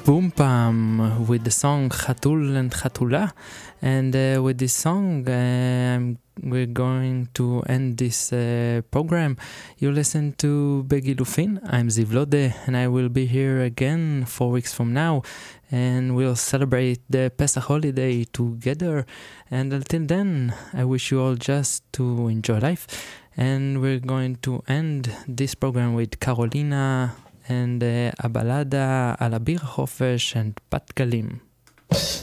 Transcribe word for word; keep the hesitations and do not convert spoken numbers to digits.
Boom Pam with the song Chatul and Chatula, and uh, with this song um, we're going to end this uh, program. You listen to Begilufin. I'm Ziv Lode, and I will be here again four weeks from now, and we'll celebrate the Pesach holiday together. And until then, I wish you all just to enjoy life, and we're going to end this program with Carolina and uh, a balada על אביר החופש and בת גלים.